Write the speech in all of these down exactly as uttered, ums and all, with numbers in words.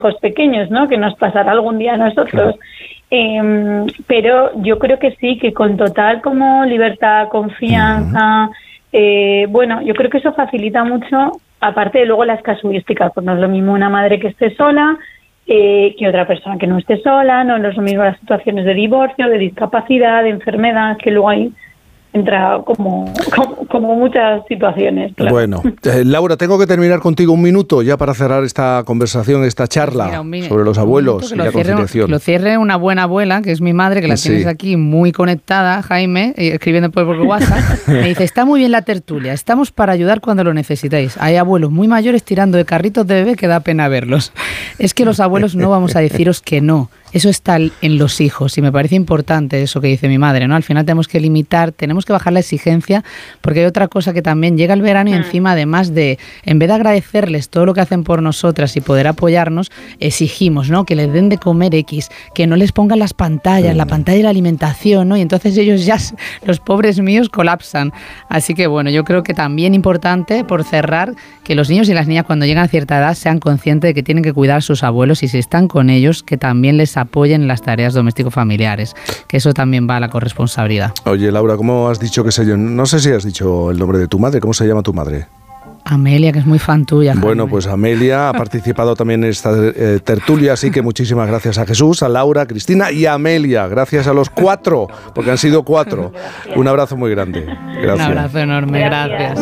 hijos pequeños, ¿no? Que nos pasará algún día a nosotros. Eh, pero yo creo que sí, que con total como libertad, confianza, uh-huh. eh, bueno, yo creo que eso facilita mucho, aparte de luego las casuísticas, pues no es lo mismo una madre que esté sola eh, que otra persona que no esté sola, no es lo mismo las situaciones de divorcio, de discapacidad, de enfermedad, que luego hay entra como, como, como muchas situaciones. Claro. Bueno, eh, Laura, tengo que terminar contigo un minuto ya para cerrar esta conversación, esta charla Mira, sobre los abuelos y la cierre, conciliación. Lo cierre una buena abuela, que es mi madre, que la sí. tienes aquí muy conectada, Jaime, escribiendo por WhatsApp. Me dice, está muy bien la tertulia, estamos para ayudar cuando lo necesitéis. Hay abuelos muy mayores tirando de carritos de bebé que da pena verlos. Es que los abuelos no vamos a deciros que no. Eso está en los hijos y me parece importante eso que dice mi madre, ¿no? Al final tenemos que limitar, tenemos que bajar la exigencia, porque hay otra cosa que también llega el verano y encima, además de, en vez de agradecerles todo lo que hacen por nosotras y poder apoyarnos, exigimos, ¿no? Que les den de comer X, que no les pongan las pantallas, la pantalla y la alimentación, ¿no? Y entonces ellos ya, los pobres míos, colapsan. Así que bueno, yo creo que también importante, por cerrar, que los niños y las niñas cuando llegan a cierta edad sean conscientes de que tienen que cuidar a sus abuelos y si están con ellos, que también les apoyen en las tareas doméstico-familiares, que eso también va a la corresponsabilidad. Oye, Laura, ¿cómo has dicho que sé yo? No sé si has dicho el nombre de tu madre, ¿cómo se llama tu madre? Amelia, que es muy fan tuya. Jaime. Bueno, pues Amelia ha participado también en esta eh, tertulia, así que muchísimas gracias a Jesús, a Laura, a Cristina y a Amelia. Gracias a los cuatro, porque han sido cuatro. Un abrazo muy grande. Gracias. Un abrazo enorme, gracias.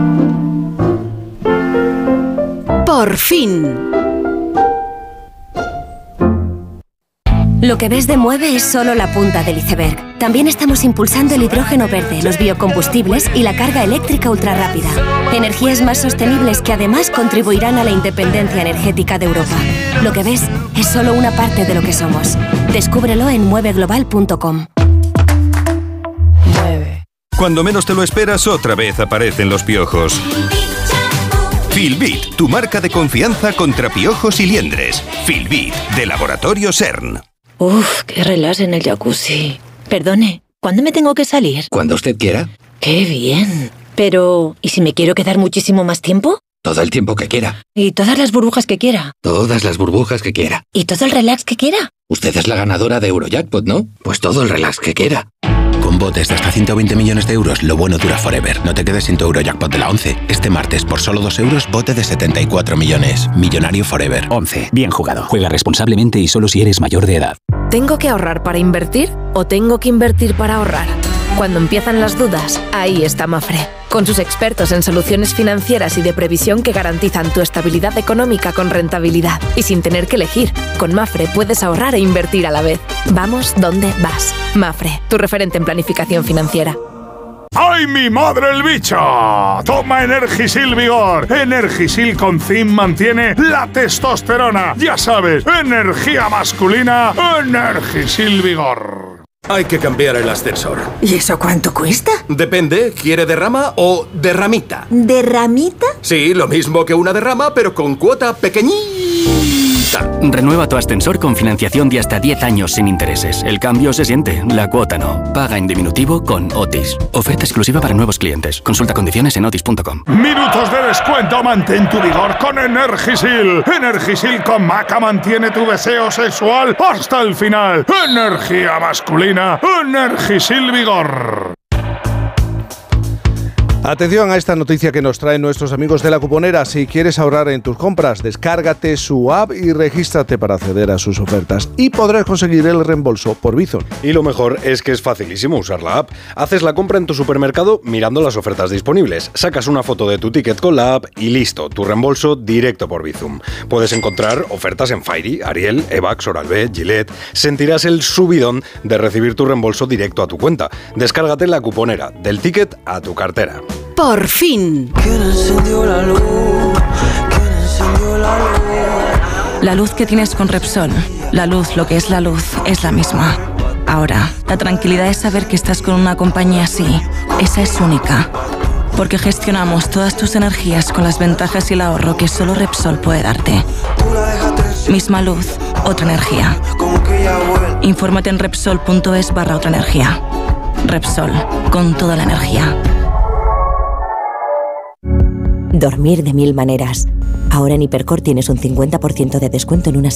Por fin. Lo que ves de Mueve es solo la punta del iceberg. También estamos impulsando el hidrógeno verde, los biocombustibles y la carga eléctrica ultrarrápida. Energías más sostenibles que además contribuirán a la independencia energética de Europa. Lo que ves es solo una parte de lo que somos. Descúbrelo en mueve global punto com. Mueve. Cuando menos te lo esperas, otra vez aparecen los piojos. Filbit, tu marca de confianza contra piojos y liendres. Filbit, de Laboratorio CERN. Uf, qué relax en el jacuzzi. Perdone, ¿cuándo me tengo que salir? Cuando usted quiera. ¡Qué bien! Pero, ¿y si me quiero quedar muchísimo más tiempo? Todo el tiempo que quiera. ¿Y todas las burbujas que quiera? Todas las burbujas que quiera. ¿Y todo el relax que quiera? Usted es la ganadora de Eurojackpot, ¿no? Pues todo el relax que quiera. Con botes de hasta ciento veinte millones de euros, lo bueno dura forever. No te quedes sin tu Eurojackpot de la once. Este martes, por solo dos euros, bote de setenta y cuatro millones. Millonario forever. once. Bien jugado. Juega responsablemente y solo si eres mayor de edad. ¿Tengo que ahorrar para invertir o tengo que invertir para ahorrar? Cuando empiezan las dudas, ahí está Mafre. Con sus expertos en soluciones financieras y de previsión que garantizan tu estabilidad económica con rentabilidad. Y sin tener que elegir, con Mafre puedes ahorrar e invertir a la vez. Vamos donde vas. Mafre, tu referente en planificación financiera. ¡Ay, mi madre el bicho! Toma Energisil Vigor. Energisil con zinc mantiene la testosterona. Ya sabes, energía masculina, Energisil Vigor. Hay que cambiar el ascensor. ¿Y eso cuánto cuesta? Depende, ¿quiere derrama o derramita? ¿Derramita? Sí, lo mismo que una derrama, pero con cuota pequeñita. Renueva tu ascensor con financiación de hasta diez años sin intereses. El cambio se siente, la cuota no. Paga en diminutivo con Otis. Oferta exclusiva para nuevos clientes. Consulta condiciones en otis punto com. Minutos de descuento, mantén tu vigor con Energisil. Energisil con maca mantiene tu deseo sexual hasta el final. Energía masculina, Energisil Vigor. Atención a esta noticia que nos traen nuestros amigos de La Cuponera. Si quieres ahorrar en tus compras, descárgate su app y regístrate para acceder a sus ofertas. Y podrás conseguir el reembolso por Bizum. Y lo mejor es que es facilísimo usar la app. Haces la compra en tu supermercado mirando las ofertas disponibles. Sacas una foto de tu ticket con la app y listo, tu reembolso directo por Bizum. Puedes encontrar ofertas en Fairy, Ariel, Evax, Oral-B, Gillette. Sentirás el subidón de recibir tu reembolso directo a tu cuenta. Descárgate La Cuponera, del ticket a tu cartera. Por fin. ¿Quién encendió la luz? ¿Quién encendió la luz? La luz que tienes con Repsol, la luz, lo que es la luz, es la misma. Ahora, la tranquilidad es saber que estás con una compañía así. Esa es única. Porque gestionamos todas tus energías con las ventajas y el ahorro que solo Repsol puede darte. Misma luz, otra energía. Infórmate en Repsol punto es barra otra energía. Repsol, con toda la energía. Dormir de mil maneras. Ahora en Hipercor tienes un cincuenta por ciento de descuento en una